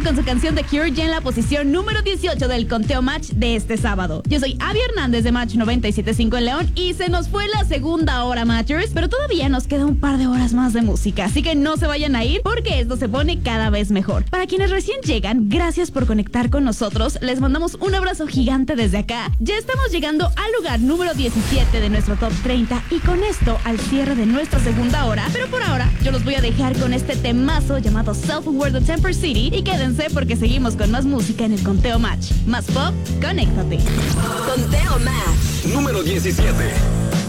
con su canción The Cure ya en la posición número 18 del conteo Match de este sábado. Yo soy Abby Hernández de Match 97.5 en León y se nos fue la segunda hora, Matchers, pero todavía nos queda un par de horas más de música, así que no se vayan a ir porque esto se pone cada vez mejor. Para quienes recién llegan, gracias por conectar con nosotros, les mandamos un abrazo gigante desde acá. Ya estamos llegando al lugar número 17 de nuestro Top 30 y con esto al cierre de nuestra segunda hora, pero por ahora yo los voy a dejar con este temazo llamado Self-Aware de Temper City y quédense porque seguimos con más música en el conteo Match. Más pop, conéctate. Conteo Match número 17.